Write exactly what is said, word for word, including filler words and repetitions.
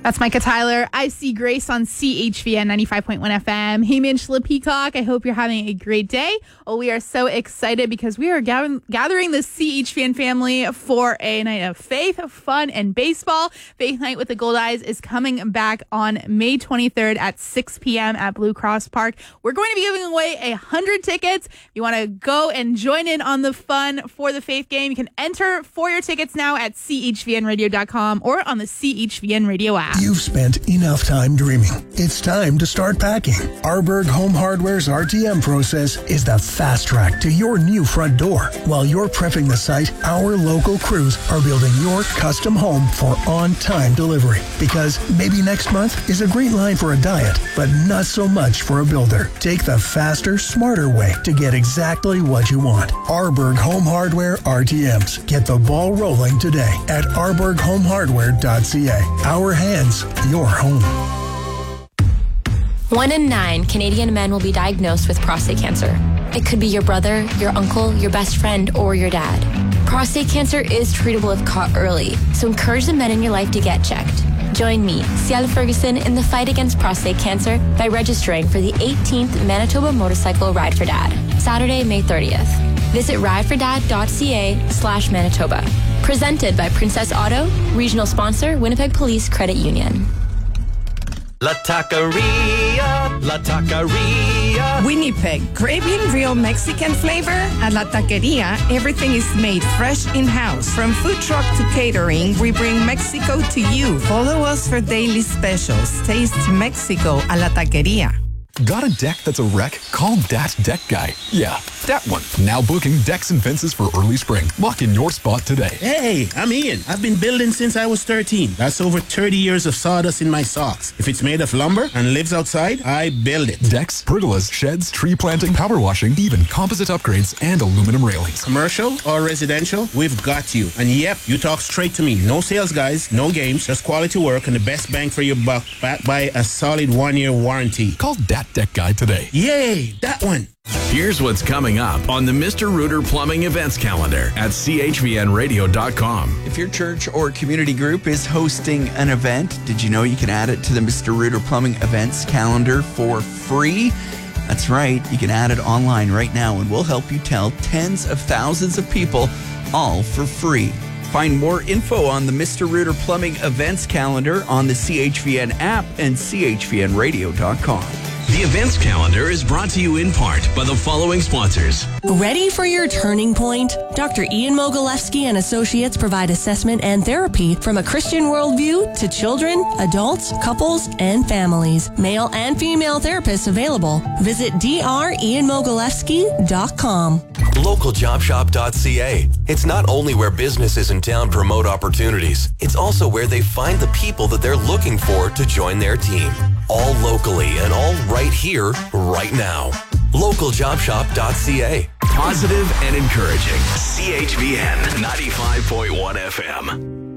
That's Micah Tyler. I See Grace on C H V N ninety-five point one F M. Hey, Minchla Peacock. I hope you're having a great day. Well, we are so excited because we are gathering, gathering the C H V N family for a night of faith, fun, and baseball. Faith Night with the Gold Eyes is coming back on May twenty-third at six p.m. at Blue Cross Park. We're going to be giving away one hundred tickets. If you want to go and join in on the fun for the Faith game, you can enter for your tickets now at C H V N radio dot com or on the C H V N Radio app. You've spent enough time dreaming. It's time to start packing. Arberg Home Hardware's R T M process is the fast track to your new front door. While you're prepping the site, our local crews are building your custom home for on-time delivery. Because maybe next month is a great line for a diet, but not so much for a builder. Take the faster, smarter way to get exactly what you want. Arberg Home Hardware R T Ms. Get the ball rolling today at arberg home hardware dot c a. Our hands, your home. One in nine Canadian men will be diagnosed with prostate cancer. It could be your brother, your uncle, your best friend, or your dad. Prostate cancer is treatable if caught early, so encourage the men in your life to get checked. Join me, Ciel Ferguson, in the fight against prostate cancer by registering for the eighteenth Manitoba Motorcycle Ride for Dad, Saturday, May thirtieth. Visit ride for dad dot c a slash Manitoba. Presented by Princess Auto, regional sponsor, Winnipeg Police Credit Union. La Taqueria, La Taqueria. Winnipeg, craving real Mexican flavor? At La Taqueria, everything is made fresh in-house. From food truck to catering, we bring Mexico to you. Follow us for daily specials. Taste Mexico a La Taqueria. Got a deck that's a wreck? Call Dat Deck Guy. Yeah, that one. Now booking decks and fences for early spring. Lock in your spot today. Hey, I'm Ian. I've been building since I was thirteen. That's over thirty years of sawdust in my socks. If it's made of lumber and lives outside, I build it. Decks, pergolas, sheds, tree planting, power washing, even composite upgrades and aluminum railings. Commercial or residential, we've got you. And yep, you talk straight to me. No sales guys, no games, just quality work and the best bang for your buck, backed by a solid one-year warranty. Call Dat Deck Guy today. Yay, that one. Here's what's coming up on the Mister Rooter Plumbing events calendar at C H V N radio dot com. If your church or community group is hosting an event, did you know you can add it to the Mister Rooter Plumbing events calendar for free? That's right. You can add it online right now, and we'll help you tell tens of thousands of people, all for free. Find more info on the Mister Rooter Plumbing events calendar on the C H V N app and C H V N radio dot com. The events calendar is brought to you in part by the following sponsors. Ready for your turning point? Doctor Ian Mogilewski and Associates provide assessment and therapy from a Christian worldview to children, adults, couples, and families. Male and female therapists available. Visit d r ian mogilewski dot com. local job shop dot c a. It's not only where businesses in town promote opportunities, it's also where they find the people that they're looking for to join their team. All locally and all right here, right now. local job shop dot c a. Positive and encouraging. C H V N ninety-five point one F M.